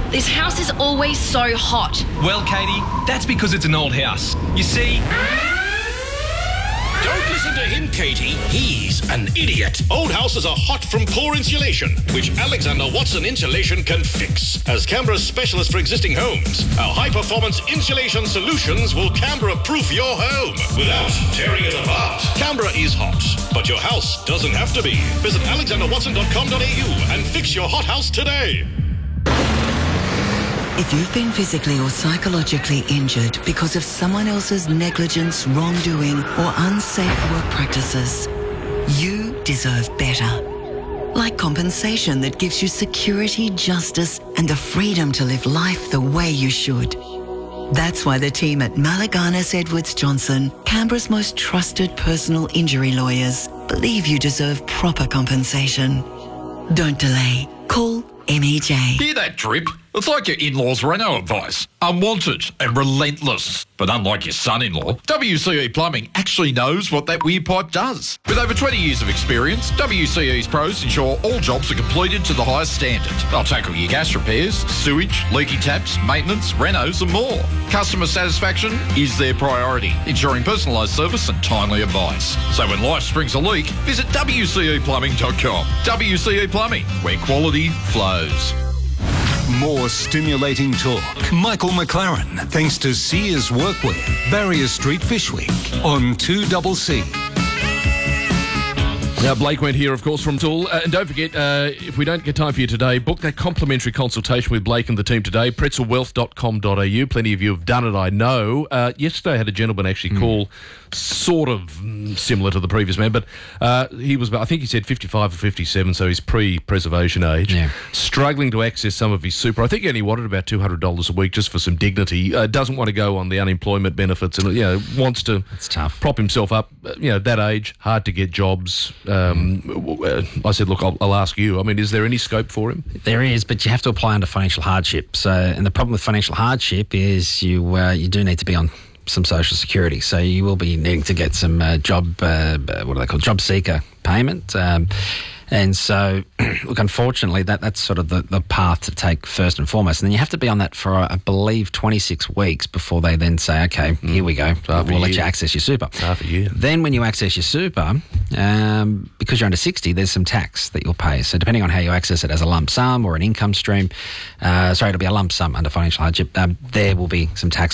This house is always so hot. Well, Katie, that's because it's an old house. You see... Don't listen to him, Katie. He's an idiot. Old houses are hot from poor insulation, which Alexander Watson Insulation can fix. As Canberra's specialist for existing homes, our high-performance insulation solutions will Canberra-proof your home without tearing it apart. Canberra is hot, but your house doesn't have to be. Visit alexanderwatson.com.au and fix your hot house today. If you've been physically or psychologically injured because of someone else's negligence, wrongdoing, or unsafe work practices, you deserve better. Like compensation that gives you security, justice, and the freedom to live life the way you should. That's why the team at Malaganas Edwards Johnson, Canberra's most trusted personal injury lawyers, believe you deserve proper compensation. Don't delay. Call MEJ. Hear that drip? It's like your in-laws' Renault advice. Unwanted and relentless. But unlike your son-in-law, WCE Plumbing actually knows what that weird pipe does. With over 20 years of experience, WCE's pros ensure all jobs are completed to the highest standard. They'll tackle your gas repairs, sewage, leaky taps, maintenance, renos and more. Customer satisfaction is their priority, ensuring personalised service and timely advice. So when life springs a leak, visit WCEplumbing.com. WCE Plumbing, where quality flows. More stimulating talk. Michael McLaren, thanks to Sears Workwear, Barrier Street Fish Week on 2CC. Now, Blake went here, of course, from Tool. And don't forget, if we don't get time for you today, book that complimentary consultation with Blake and the team today, pretzelwealth.com.au. Plenty of you have done it, I know. Yesterday I had a gentleman actually call, sort of similar to the previous man, but he was, I think he said 55 or 57, so he's pre-preservation age. Yeah. Struggling to access some of his super. I think he only wanted about $200 a week just for some dignity. Doesn't want to go on the unemployment benefits and, wants to prop himself up. That age, hard to get jobs. I said, look, I'll ask you. I mean, is there any scope for him? There is, but you have to apply under financial hardship. And the problem with financial hardship is you do need to be on some social security. So you will be needing to get some job seeker payment. And so, look, unfortunately, that's sort of the path to take first and foremost. And then you have to be on that for, I believe, 26 weeks before they then say, OK, here we go. We'll let you access your super. Half a year. Then when you access your super, because you're under 60, there's some tax that you'll pay. So depending on how you access it as a lump sum or an income stream, it'll be a lump sum under financial hardship, there will be some tax